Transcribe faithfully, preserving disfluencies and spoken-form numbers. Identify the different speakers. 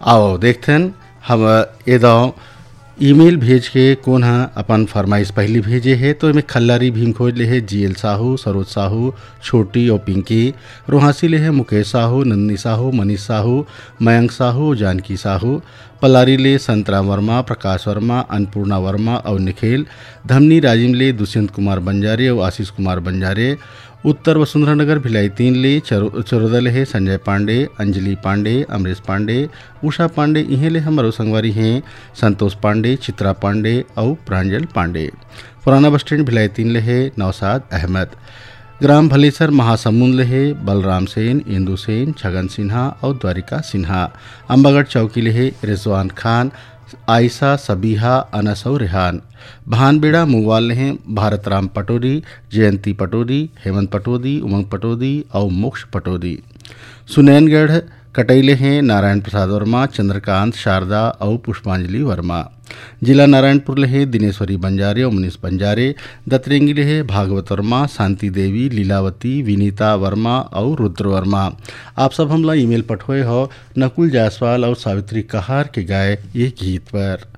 Speaker 1: आओ देखते हैं हम ये दाव ईमेल भेज के कौन हा अपन फरमाइश पहली भेजे है तो इमें खल्लारी भीम खोज ले है जीएल साहू, सरोज साहू, छोटी और पिंकी। रोहासी ले है मुकेश साहू, नंदनी साहू, मनीष साहू, मयंक साहू, जानकी साहू। पलारी ले संतराम वर्मा, प्रकाश वर्मा, अन्नपूर्णा वर्मा और निखिल। धमनी राजिम ले दुष्यंत कुमार बंजारे और आशीष कुमार बंजारे। उत्तर वसुंधरा नगर भिलाई तीन ले चरोदल है संजय पांडे, अंजलि पांडे, अमरीश पांडे, उषा पांडे। इहें ले हमारो संगवारी हैं संतोष पांडे, चित्रा पांडे और प्रांजल पांडे। पुराना बस स्टैंड भिलाई तीन ले है नौसाद अहमद। ग्राम भलेसर महासमुंद ले है बलराम सेन, इंदु सेन, छगन सिन्हा और द्वारिका सिन्हा। अम्बागढ़ चौकी ले है रिजवान खान, आयशा, सबीहा, अनस और रेहान। भानबेड़ा मुगवाल हैं भारत राम पटोरी, जयंती पटोरी, हेमंत पटोदी, उमंग पटोदी और मोक्ष पटोदी। सुनैनगढ़ कटैले हैं नारायण प्रसाद वर्मा, चंद्रकांत, शारदा और पुष्पांजलि वर्मा। जिला नारायणपुर ले है दिनेश्वरी बंजारे और मनीष बंजारे। दतरेंगी ले है भागवत वर्मा, शांति देवी, लीलावती, विनीता वर्मा और रुद्र वर्मा। आप सब हमला ईमेल पठोए हो नकुल जायसवाल और सावित्री कहार के गाए ये गीत पर।